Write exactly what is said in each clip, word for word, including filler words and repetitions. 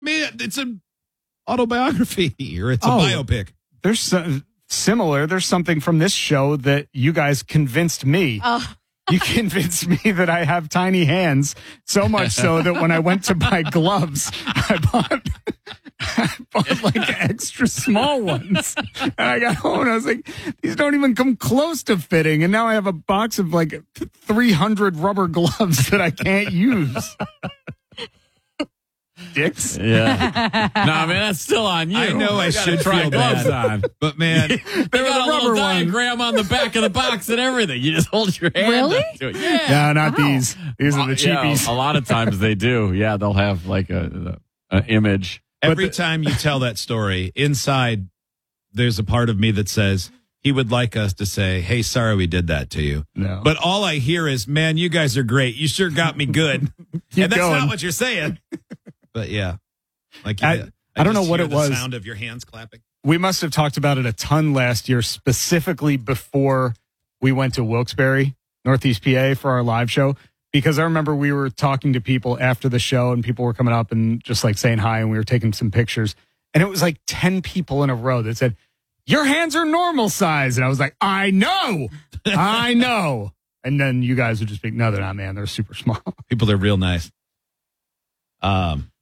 Man, it's an autobiography or it's a Oh. biopic. There's some, similar. There's something from this show that you guys convinced me. Oh. You convinced me that I have tiny hands, so much so that when I went to buy gloves, I bought, I bought like extra small ones. And I got home and I was like, these don't even come close to fitting. And now I have a box of like three hundred rubber gloves that I can't use. Dicks. Yeah. No, man, that's still on you. I know I You gotta should try feel gloves bad. on. But man, They They were got the a little rubber one. diagram on the back of the box and everything. You just hold your hand Really? up to it. Yeah. No, not Wow. these. These are the Yeah, cheapies. a lot of times they do. Yeah, they'll have like a, a, a image. every the- time you tell that story, inside there's a part of me that says he would like us to say, "Hey, sorry we did that to you." No. But all I hear is, "Man, you guys are great. You sure got me good." Keep and that's going. not what you're saying. But yeah, like I- yeah, I don't just know what hear it the was. Sound of your hands clapping. We must have talked about it a ton last year, specifically before we went to Wilkes-Barre, Northeast P A for our live show, because I remember we were talking to people after the show and people were coming up and just like saying hi and we were taking some pictures. And it was like ten people in a row that said, "Your hands are normal size." And I was like, I know, I know. And then you guys would just be, "No, they're not, man. They're super small." People are real nice. Um,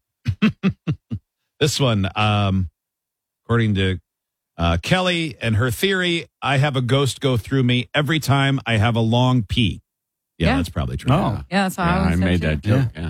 this one, um, according to uh, Kelly and her theory, I have a ghost go through me every time I have a long pee. Yeah, Yeah. that's probably true. Oh. Yeah, that's how Yeah, I I always made said that too. joke.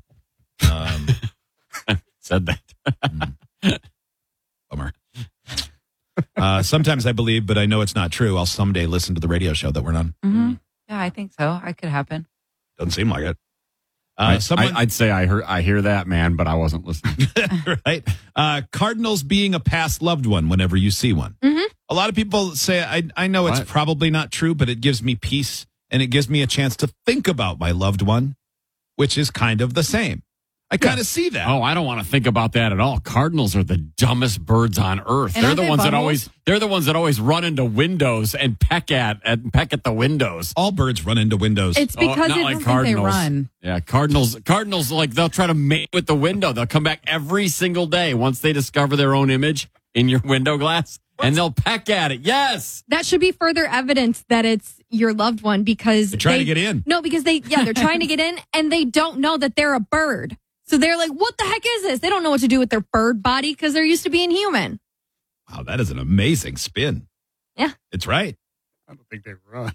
Yeah. Um, Said that. bummer. Uh, sometimes I believe, but I know it's not true. I'll someday listen to the radio show that we're on. Mhm. Yeah, I think so. I could happen. Doesn't seem like it. Uh, I, someone, I, I'd say I heard I hear that, man, but I wasn't listening. right? Uh, Cardinals being a past loved one whenever you see one. Mhm. A lot of people say, I, I know it's What? probably not true, but it gives me peace and it gives me a chance to think about my loved one, which is kind of the same. I kind of see that. Oh, I don't want to think about that at all. Cardinals are the dumbest birds on earth. And they're aren't the they ones that bubbles? always they're the ones that always run into windows and peck at and peck at the windows. All birds run into windows. It's Oh, because not it like doesn't think they Cardinals. run. Yeah, Cardinals Cardinals like they'll try to mate with the window. They'll come back every single day once they discover their own image in your window glass and they'll peck at it. Yes. That should be further evidence that it's your loved one because They're trying they- to get in. No, because they yeah, they're trying to get in and they don't know that they're a bird. So they're like, what the heck is this? They don't know what to do with their bird body because they're used to being human. Wow, that is an amazing spin. Yeah. It's right. I don't think they run.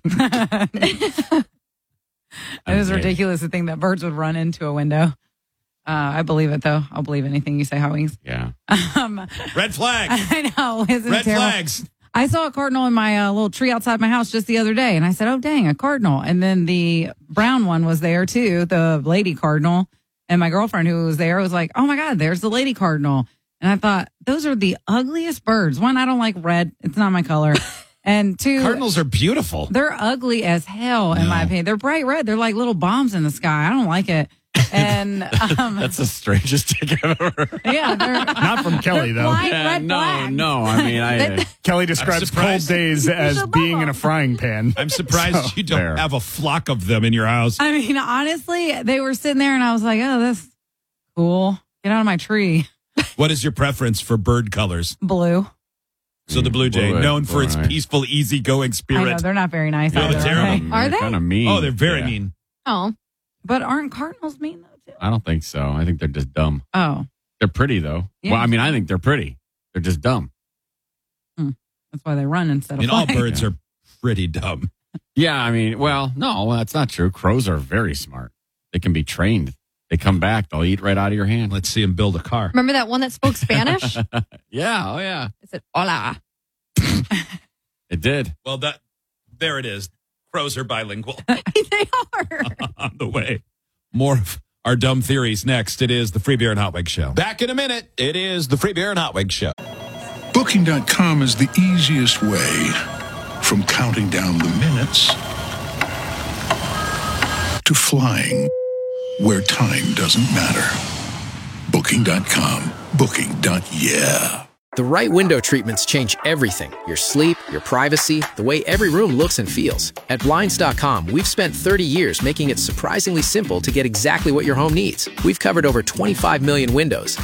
It is Okay. ridiculous to think that birds would run into a window. Uh, I believe it, though. I'll believe anything you say, Howie. Yeah. Um, Red flags. I know. Isn't Red it terrible? flags. I saw a cardinal in my uh, little tree outside my house just the other day, and I said, oh, dang, a cardinal. And then the brown one was there, too, the lady cardinal. And my girlfriend who was there was like, oh, my God, there's the lady cardinal. And I thought, those are the ugliest birds. One, I don't like red. It's not my color. And two, Cardinals are beautiful. they're ugly as hell, in No. my opinion. They're bright red. They're like little bombs in the sky. I don't like it. And um, That's the strangest thing I've ever heard. yeah, they're Not from Kelly, though. White, Yeah, red no, flags. no. I mean, I. Kelly describes cold surprised. days as should being love in a them. frying pan. I'm surprised So, you don't fair. have a flock of them in your house. I mean, honestly, they were sitting there and I was like, oh, that's cool. Get out of my tree. What is your preference for bird colors? Blue. So the blue jay, Blue, known for its right. peaceful, easy-going I know, spirit. they're not very nice No, either. they're are terrible. they? Are they? Kind of mean. Oh, they're very Yeah. mean. Oh, But aren't cardinals mean, though, too? I don't think so. I think they're just dumb. Oh, They're pretty though. Yeah. Well, I mean, I think they're pretty. They're just dumb. that's why they run instead I of mean, all flying. birds are pretty dumb. Yeah, I mean, well, no, that's not true. Crows are very smart. They can be trained. They come back, they'll eat right out of your hand. Let's see them build a car. remember that one that spoke Spanish? Yeah, oh yeah. It said, hola. It did. Well, that there it is. Crows are bilingual. They are. On the way. More of our dumb theories next. It is the Free Beer and Hot Wig Show. Back in a minute. It is the Free Beer and Hot Wig Show. Booking dot com is the easiest way from counting down the minutes to flying where time doesn't matter. Booking dot com. Booking. Yeah. The right window treatments change everything. Your sleep, your privacy, the way every room looks and feels. At Blinds dot com, we've spent thirty years making it surprisingly simple to get exactly what your home needs. We've covered over twenty-five million windows